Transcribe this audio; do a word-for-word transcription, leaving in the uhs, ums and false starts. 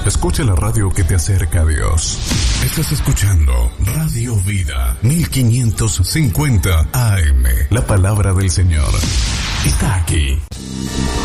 Escucha la radio que te acerca a Dios. Estás escuchando Radio Vida mil quinientos cincuenta A M. La palabra del Señor está aquí.